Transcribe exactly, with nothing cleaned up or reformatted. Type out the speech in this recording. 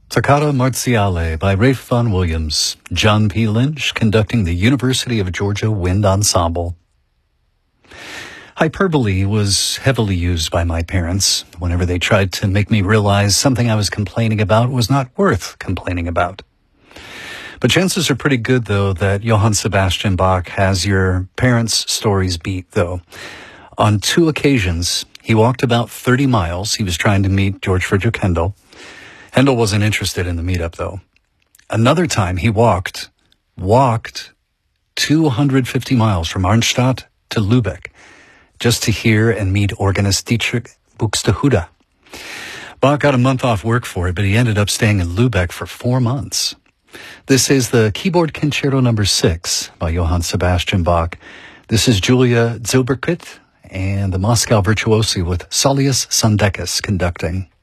Toccata Marziale by Ralph Vaughan Williams. John P. Lynch conducting the University of Georgia Wind Ensemble. Hyperbole was heavily used by my parents whenever they tried to make me realize something I was complaining about was not worth complaining about. But chances are pretty good, though, that Johann Sebastian Bach has your parents' stories beat, though. On two occasions, he walked about thirty miles. He was trying to meet George Friedrich Handel. Handel wasn't interested in the meetup, though. Another time, he walked, walked two hundred fifty miles from Arnstadt to Lübeck just to hear and meet organist Dietrich Buxtehude. Bach got a month off work for it, but he ended up staying in Lübeck for four months. This is the Keyboard Concerto number six by Johann Sebastian Bach. This is Julia Zilberquist and the Moscow Virtuosi with Saulius Sondeckis conducting.